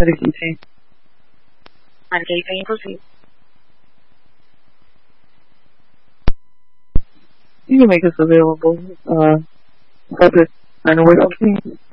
to continue. Okay, can you proceed? You can make us available. Focus on the work team.